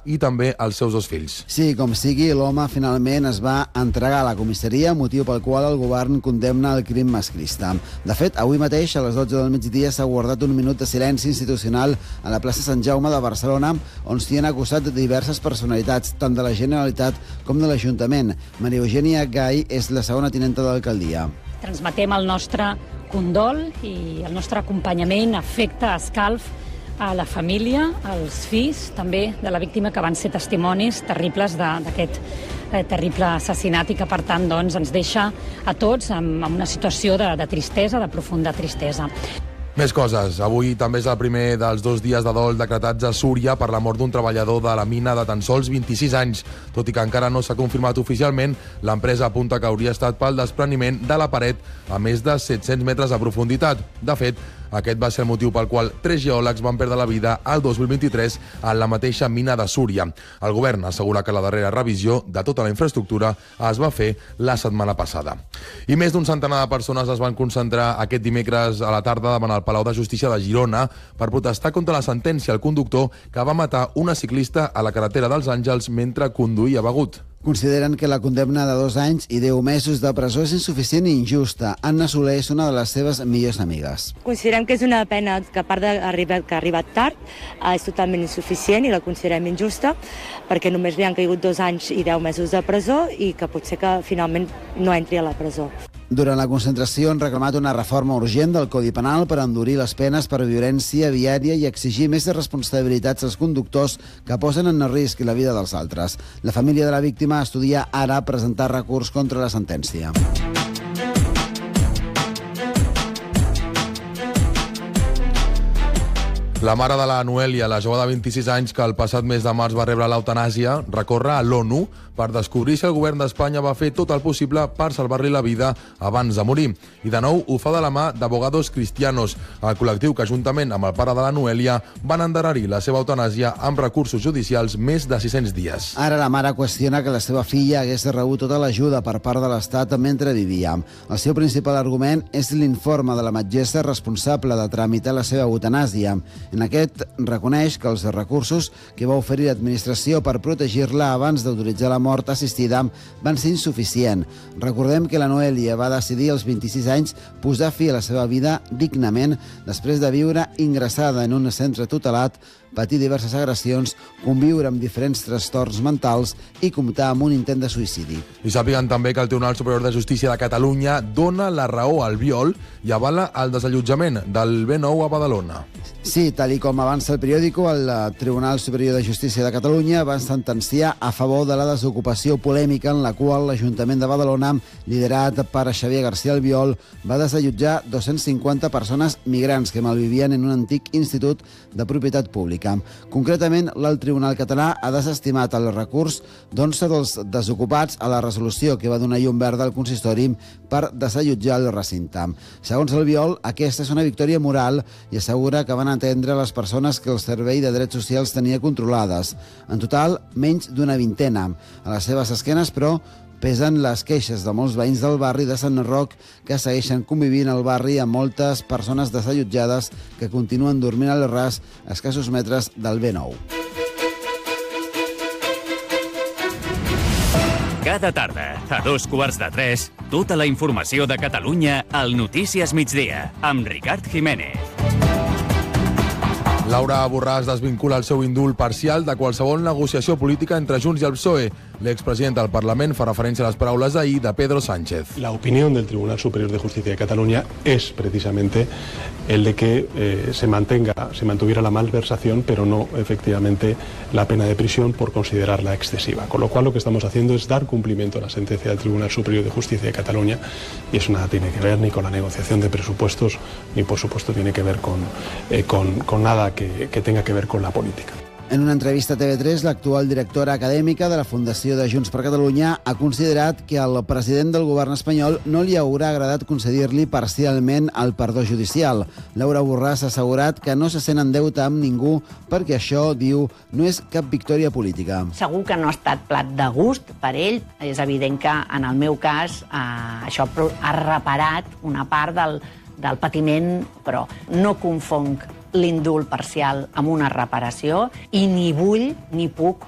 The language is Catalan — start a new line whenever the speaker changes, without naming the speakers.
i també els seus 2 fills.
Sí, com sigui, l'home finalment es va entregar a la comissaria, motiu pel qual el govern condemna el crim masclista. De fet, avui mateix, a les 12 del migdia, s'ha guardat un minut de silenci institucional a la plaça Sant Jaume de Barcelona, on s'hi han acusat diverses personalitats, tant de la Generalitat com de l'Ajuntament. Maria Eugènia Gai és la segona tinenta de l'alcaldia.
Transmetem el nostre condol i el nostre acompanyament, afecte, escalf a la família, als fills també de la víctima, que van ser testimonis terribles d'aquest terrible assassinat i que, per tant, doncs, ens deixa a tots en una situació de tristesa, de profunda tristesa.
Més coses. Avui també és el primer dels 2 dies de dol decretats a Súria per la mort d'un treballador de la mina de tan sols 26 anys. Tot i que encara no s'ha confirmat oficialment, l'empresa apunta que hauria estat pel despreniment de la paret a més de 700 metres de profunditat. De fet, aquest va ser el motiu pel qual 3 geòlegs van perdre la vida el 2023 en la mateixa mina de Súria. El govern assegura que la darrera revisió de tota la infraestructura es va fer la setmana passada. I més d'un centenar de persones es van concentrar aquest dimecres a la tarda davant el Palau de Justícia de Girona per protestar contra la sentència al conductor que va matar una ciclista a la carretera dels Àngels mentre conduïa begut.
Consideren que la condemna de 2 anys i 10 mesos de presó és insuficient i injusta. Anna Soler és una de les seves millors amigues.
Considerem que és una pena que, a part que ha arribat tard, és totalment insuficient i la considerem injusta, perquè només li han caigut 2 anys i 10 mesos de presó i que potser que finalment no entri a la presó.
Durant la concentració han reclamat una reforma urgent del Codi Penal per endurir les penes per violència viària i exigir més responsabilitats als conductors que posen en risc la vida dels altres. La família de la víctima estudia ara presentar recurs contra la sentència.
La mare de la Noelia, la jove de 26 anys que el passat mes de març va rebre l'eutanàsia, recorre a l'ONU per descobrir si el govern d'Espanya va fer tot el possible per salvar-li la vida abans de morir. I de nou ho fa de la mà d'Abogados Cristianos, el col·lectiu que juntament amb el pare de la Noelia van endarrerir la seva eutanàsia amb recursos judicials més de 600 dies.
Ara la mare qüestiona que la seva filla hagués rebut tota l'ajuda per part de l'Estat mentre vivia. El seu principal argument és l'informe de la metgessa responsable de tramitar la seva eutanàsia. En aquest reconeix que els recursos que va oferir l'administració per protegir-la abans d'autoritzar la mort assistida van ser insuficient. Recordem que la Noelia va decidir als 26 anys posar fi a la seva vida dignament després de viure ingressada en un centre tutelat, patir diverses agressions, conviure amb diferents trastorns mentals i comptar amb un intent de suïcidi.
I sàpiguen també que el Tribunal Superior de Justícia de Catalunya dona la raó al viol i avala el desallotjament del B9 a Badalona.
Sí, tal com avança el periòdico, el Tribunal Superior de Justícia de Catalunya va sentenciar a favor de la desocupació polèmica en la qual l'Ajuntament de Badalona, liderat per Xavier García Albiol, va desallotjar 250 persones migrants que malvivien en un antic institut de propietat pública. Concretament, l'Alt Tribunal Català ha desestimat el recurs d'11 dels desocupats a la resolució que va donar llum verda al consistori per desallotjar el recinte. Segons Albiol, aquesta és una victòria moral i assegura que van atendre les persones que el Servei de Drets Socials tenia controlades. En total, menys d'una vintena. A les seves esquenes, però, pesen les queixes de molts veïns del barri de Sant Roc que segueixen convivint al barri amb moltes persones desallotjades que continuen dormint al ras a escassos metres del B9.
Cada tarda, a 2:15, tota la informació de Catalunya al Notícies Migdia, amb Ricard Jiménez.
Laura Borràs desvincula el seu indult parcial de qualsevol negociació política entre Junts i el PSOE. L'expresident del Parlament fa referència a les paraules d'ahir de Pedro Sánchez.
La opinión del Tribunal Superior de Justicia de Cataluña es precisamente el de que se mantuviera la malversación, pero no efectivamente la pena de prisión por considerarla excesiva. Con lo cual lo que estamos haciendo es dar cumplimiento a la sentencia del Tribunal Superior de Justicia de Cataluña y eso nada tiene que ver ni con la negociación de presupuestos ni por supuesto tiene que ver con nada que tenga que ver con la política.
En una entrevista a TV3, l'actual directora acadèmica de la Fundació de Junts per Catalunya ha considerat que al president del govern espanyol no li haurà agradat concedir-li parcialment el perdó judicial. Laura Borràs ha assegurat que no se sent en deute amb ningú perquè això, diu, no és cap victòria política.
Segur que no ha estat plat de gust per ell. És evident que, en el meu cas, això ha reparat una part del patiment, però no confonc l'indult parcial amb una reparació i ni vull ni puc